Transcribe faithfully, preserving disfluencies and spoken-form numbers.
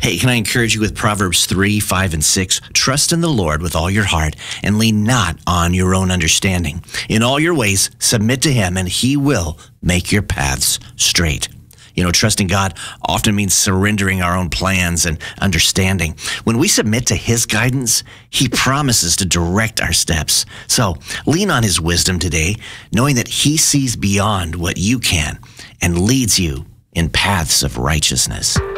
Hey, can I encourage you with Proverbs three, five, and six? Trust in the Lord with all your heart and lean not on your own understanding. In all your ways, submit to him, and he will make your paths straight. You know, trusting God often means surrendering our own plans and understanding. When we submit to his guidance, he promises to direct our steps. So lean on his wisdom today, knowing that he sees beyond what you can and leads you in paths of righteousness.